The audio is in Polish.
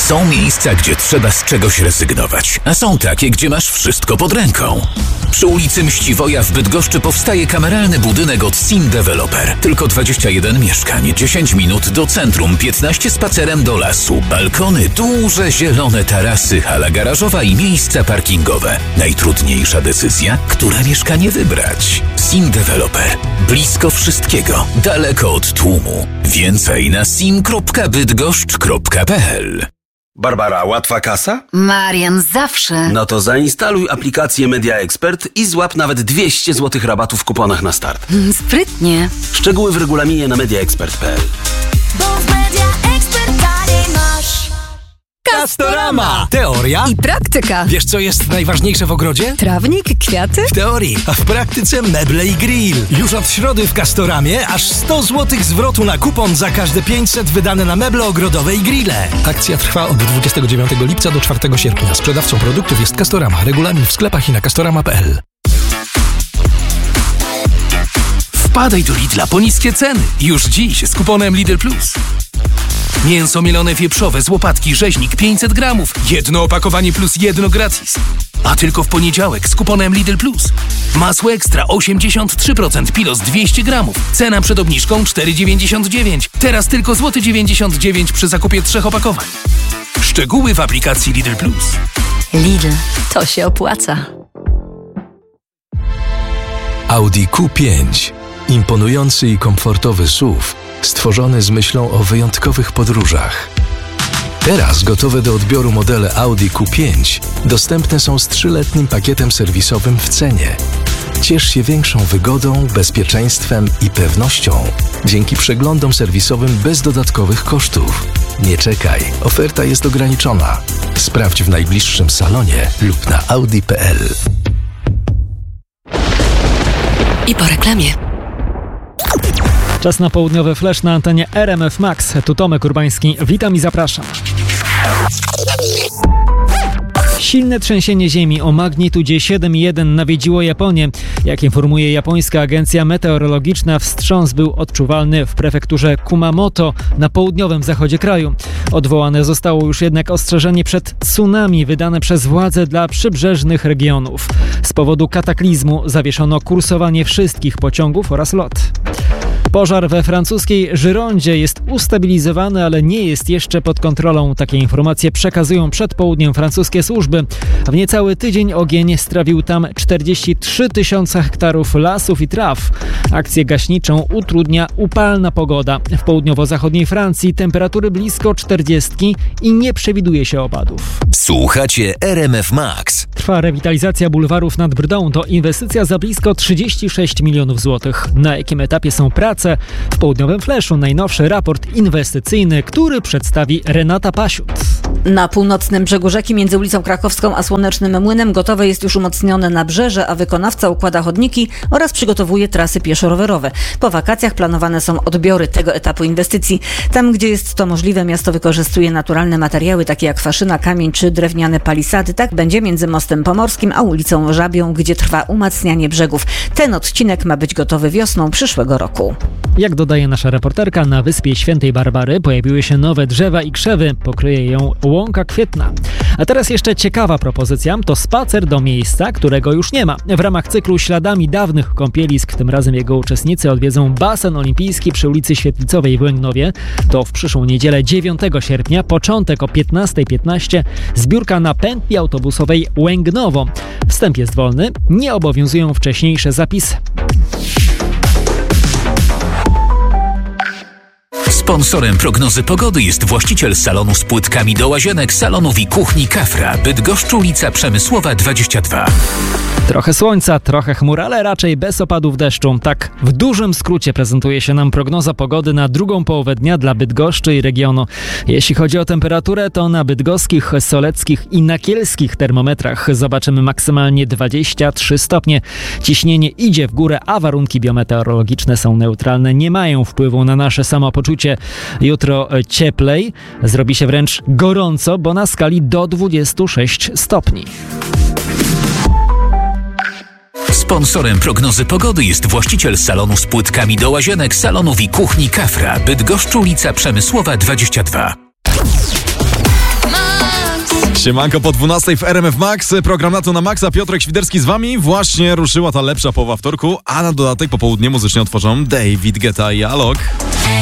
Są miejsca, gdzie trzeba z czegoś rezygnować, a są takie, gdzie masz wszystko pod ręką. Przy ulicy Mściwoja w Bydgoszczy powstaje kameralny budynek od Sim Developer. Tylko 21 mieszkań, 10 minut do centrum, 15 spacerem do lasu, balkony, duże zielone tarasy, hala garażowa i miejsca parkingowe. Najtrudniejsza decyzja, które mieszkanie wybrać. Sim Developer. Blisko wszystkiego, daleko od tłumu. Więcej na sim.bydgoszcz.pl. Barbara, łatwa kasa? Marian, zawsze. No to zainstaluj aplikację Media Expert i złap nawet 200 zł rabatu w kuponach na start. Sprytnie. Szczegóły w regulaminie na mediaexpert.pl. Bo w Media Expert taniej masz. Castorama! Teoria I praktyka. Wiesz, co jest najważniejsze w ogrodzie? Trawnik, kwiaty? W teorii, a w praktyce meble i grill. Już od środy w Castoramie aż 100 zł zwrotu na kupon za każde 500 wydane na meble ogrodowe i grille. Akcja trwa od 29 lipca do 4 sierpnia. Sprzedawcą produktów jest Castorama. Regulamin w sklepach i na castorama.pl. Wpadaj do Lidla po niskie ceny. Już dziś z kuponem Lidl Plus. Mięso mielone wieprzowe z łopatki rzeźnik 500 gramów. Jedno opakowanie plus jedno gratis. A tylko w poniedziałek z kuponem Lidl Plus. Masło ekstra 83% Pilos 200 gramów. Cena przed obniżką 4,99. Teraz tylko złoty 99 przy zakupie 3 opakowań. Szczegóły w aplikacji Lidl Plus. Lidl, to się opłaca. Audi Q5. Imponujący i komfortowy SUV, stworzony z myślą o wyjątkowych podróżach. Teraz gotowe do odbioru modele Audi Q5 dostępne są z 3-letnim pakietem serwisowym w cenie. Ciesz się większą wygodą, bezpieczeństwem i pewnością dzięki przeglądom serwisowym bez dodatkowych kosztów. Nie czekaj, oferta jest ograniczona. Sprawdź w najbliższym salonie lub na audi.pl. I po reklamie. Czas na południowy flash na antenie RMF Max. Tu Tomek Urbański. Witam i zapraszam. Silne trzęsienie ziemi o magnitudzie 7,1 nawiedziło Japonię. Jak informuje japońska agencja meteorologiczna, wstrząs był odczuwalny w prefekturze Kumamoto na południowym zachodzie kraju. Odwołane zostało już jednak ostrzeżenie przed tsunami wydane przez władze dla przybrzeżnych regionów. Z powodu kataklizmu zawieszono kursowanie wszystkich pociągów oraz lot. Pożar we francuskiej Girondzie jest ustabilizowany, ale nie jest jeszcze pod kontrolą. Takie informacje przekazują przed południem francuskie służby. W niecały tydzień ogień strawił tam 43 000 hektarów lasów i traw. Akcję gaśniczą utrudnia upalna pogoda. W południowo-zachodniej Francji temperatury blisko 40 i nie przewiduje się opadów. Słuchacie RMF Max. Trwa rewitalizacja bulwarów nad Brdą. To inwestycja za blisko 36 milionów złotych. Na jakim etapie są prace? W południowym flashu najnowszy raport inwestycyjny, który przedstawi Renata Pasiut. Na północnym brzegu rzeki między ulicą Krakowską a Słonecznym Młynem gotowe jest już umocnione nabrzeże, a wykonawca układa chodniki oraz przygotowuje trasy pieszo-rowerowe. Po wakacjach planowane są odbiory tego etapu inwestycji. Tam, gdzie jest to możliwe, miasto wykorzystuje naturalne materiały takie jak faszyna, kamień czy drewniane palisady. Tak będzie między Mostem Pomorskim a ulicą Żabią, gdzie trwa umacnianie brzegów. Ten odcinek ma być gotowy wiosną przyszłego roku. Jak dodaje nasza reporterka, na wyspie Świętej Barbary pojawiły się nowe drzewa i krzewy. Pokryje ją łąka kwietna. A teraz jeszcze ciekawa propozycja. To spacer do miejsca, którego już nie ma. W ramach cyklu Śladami dawnych kąpielisk, tym razem jego uczestnicy odwiedzą basen olimpijski przy ulicy Świetlicowej w Łęgnowie. To w przyszłą niedzielę 9 sierpnia, początek o 15:15, zbiórka na pętli autobusowej Łęgnowo. Wstęp jest wolny, nie obowiązują wcześniejsze zapisy. Sponsorem prognozy pogody jest właściciel salonu z płytkami do łazienek, salonów i kuchni Kafra. Bydgoszcz, ulica Przemysłowa 22. Trochę słońca, trochę chmur, ale raczej bez opadów deszczu. Tak w dużym skrócie prezentuje się nam prognoza pogody na drugą połowę dnia dla Bydgoszczy i regionu. Jeśli chodzi o temperaturę, to na bydgoskich, soleckich i nakielskich termometrach zobaczymy maksymalnie 23 stopnie. Ciśnienie idzie w górę, a warunki biometeorologiczne są neutralne, nie mają wpływu na nasze samopoczucie. Jutro cieplej, zrobi się wręcz gorąco, bo na skali do 26 stopni. Sponsorem prognozy pogody jest właściciel salonu z płytkami do łazienek, salonów i kuchni Kafra. Bydgoszcz, ulica Przemysłowa 22. Siemanko, po 12 w RMF Max, program Na to na Maxa, Piotrek Świderski z wami. Właśnie ruszyła ta lepsza połowa wtorku, a na dodatek popołudnie muzycznie otworzą David Guetta i Alok.